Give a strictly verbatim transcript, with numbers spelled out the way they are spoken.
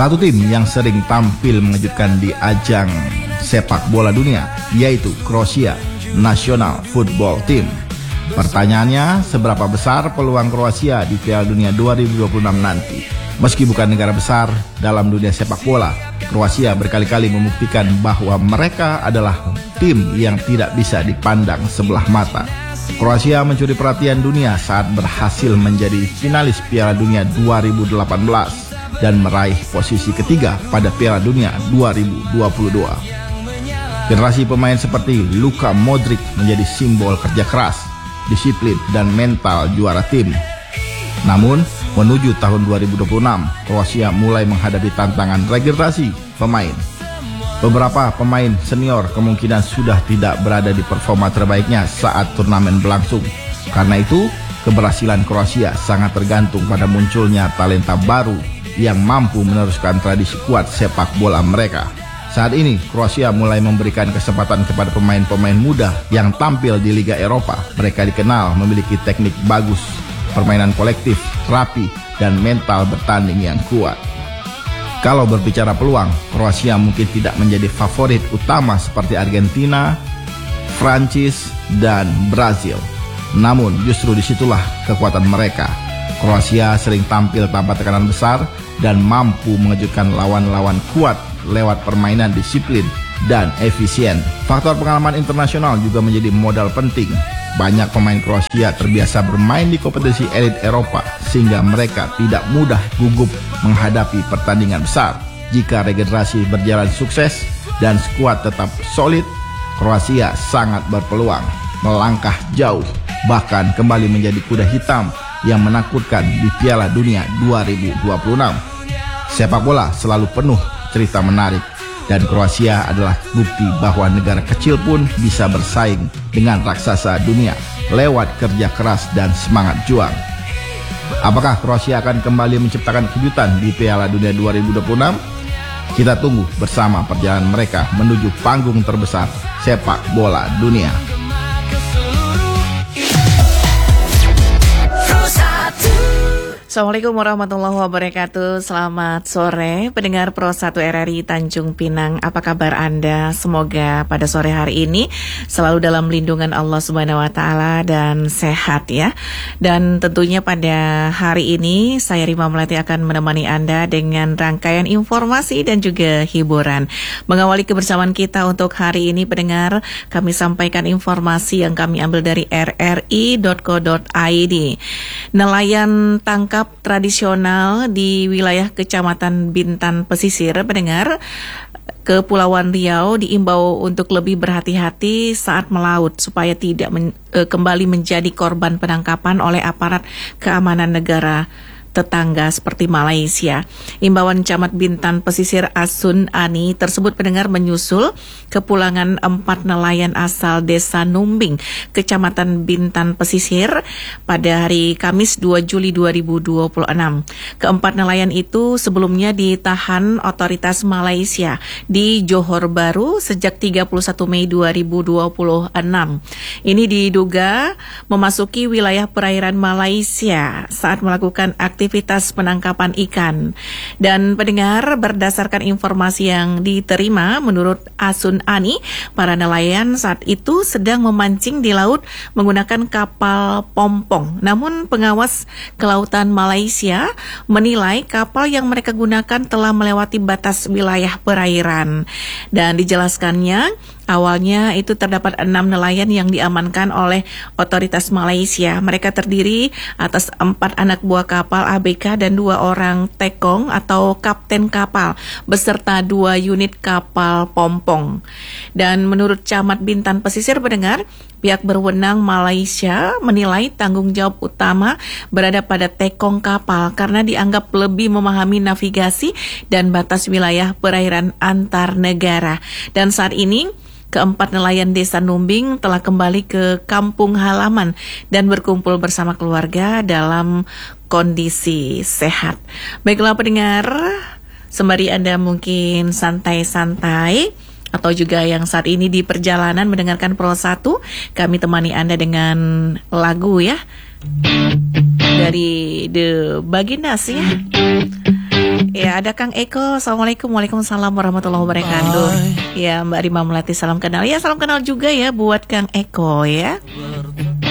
Satu tim yang sering tampil mengejutkan di ajang sepak bola dunia yaitu Kroasia National Football Team. Pertanyaannya, seberapa besar peluang Kroasia di Piala Dunia dua ribu dua puluh enam nanti? Meski bukan negara besar dalam dunia sepak bola, Kroasia berkali-kali membuktikan bahwa mereka adalah tim yang tidak bisa dipandang sebelah mata. Kroasia mencuri perhatian dunia saat berhasil menjadi finalis Piala Dunia dua ribu delapan belas dan meraih posisi ketiga pada Piala Dunia dua ribu dua puluh dua. Generasi pemain seperti Luka Modric menjadi simbol kerja keras, disiplin, dan mental juara tim. Namun, menuju tahun dua ribu dua puluh enam, Kroasia mulai menghadapi tantangan regenerasi pemain. Beberapa pemain senior kemungkinan sudah tidak berada di performa terbaiknya saat turnamen berlangsung. Karena itu, keberhasilan Kroasia sangat tergantung pada munculnya talenta baru yang mampu meneruskan tradisi kuat sepak bola mereka. Saat ini, Kroasia mulai memberikan kesempatan kepada pemain-pemain muda yang tampil di Liga Eropa. Mereka dikenal memiliki teknik bagus, permainan kolektif, rapi, dan mental bertanding yang kuat. Kalau berbicara peluang, Kroasia mungkin tidak menjadi favorit utama seperti Argentina, Prancis, dan Brazil. Namun, justru disitulah kekuatan mereka. Kroasia sering tampil tanpa tekanan besar dan mampu mengejutkan lawan-lawan kuat lewat permainan disiplin dan efisien. Faktor pengalaman internasional juga menjadi modal penting. Banyak pemain Kroasia terbiasa bermain di kompetisi elit Eropa sehingga mereka tidak mudah gugup menghadapi pertandingan besar. Jika regenerasi berjalan sukses dan skuad tetap solid, Kroasia sangat berpeluang melangkah jauh, bahkan kembali menjadi kuda hitam yang menakutkan di Piala Dunia dua ribu dua puluh enam. Sepak bola selalu penuh cerita menarik, dan Kroasia adalah bukti bahwa negara kecil pun bisa bersaing dengan raksasa dunia lewat kerja keras dan semangat juang. Apakah Kroasia akan kembali menciptakan kejutan di Piala Dunia dua ribu dua puluh enam? Kita tunggu bersama perjalanan mereka menuju panggung terbesar sepak bola dunia. Assalamualaikum warahmatullahi wabarakatuh. Selamat sore pendengar Pro satu R R I Tanjung Pinang. Apa kabar Anda? Semoga pada sore hari ini selalu dalam lindungan Allah Subhanahu wa taala dan sehat ya. Dan tentunya pada hari ini saya Rima Melati akan menemani Anda dengan rangkaian informasi dan juga hiburan. Mengawali kebersamaan kita untuk hari ini pendengar, kami sampaikan informasi yang kami ambil dari r r i dot co dot i d. Nelayan tangkap tradisional di wilayah Kecamatan Bintan Pesisir, pendengar, Kepulauan Riau diimbau untuk lebih berhati-hati saat melaut supaya tidak men, e, kembali menjadi korban penangkapan oleh aparat keamanan negara tetangga seperti Malaysia. Imbauan Camat Bintan Pesisir Asun Ani tersebut pendengar menyusul kepulangan empat nelayan asal Desa Numbing, Kecamatan Bintan Pesisir pada hari Kamis dua Juli dua ribu dua puluh enam. Keempat nelayan itu sebelumnya ditahan otoritas Malaysia di Johor Bahru sejak tiga puluh satu Mei dua ribu dua puluh enam. Ini diduga memasuki wilayah perairan Malaysia saat melakukan aktivitas aktivitas penangkapan ikan. Dan pendengar, berdasarkan informasi yang diterima, menurut Asun Ani, para nelayan saat itu sedang memancing di laut menggunakan kapal pompong. Namun pengawas kelautan Malaysia menilai kapal yang mereka gunakan telah melewati batas wilayah perairan. Dan dijelaskannya, awalnya itu terdapat enam nelayan yang diamankan oleh otoritas Malaysia. Mereka terdiri atas empat anak buah kapal A B K dan dua orang tekong atau kapten kapal beserta dua unit kapal pompong. Dan menurut Camat Bintan Pesisir pendengar, pihak berwenang Malaysia menilai tanggung jawab utama berada pada tekong kapal karena dianggap lebih memahami navigasi dan batas wilayah perairan antar negara. Dan saat ini keempat nelayan Desa Numbing telah kembali ke kampung halaman dan berkumpul bersama keluarga dalam kondisi sehat. Baiklah pendengar, sembari Anda mungkin santai-santai atau juga yang saat ini di perjalanan mendengarkan Pro satu, kami temani Anda dengan lagu ya dari The Bagindas ya. Ya, ada Kang Eko. Assalamualaikum, waalaikumsalam warahmatullahi wabarakatuh. Ya, Mbak Rima Melati, salam kenal. Ya, salam kenal juga ya buat Kang Eko ya.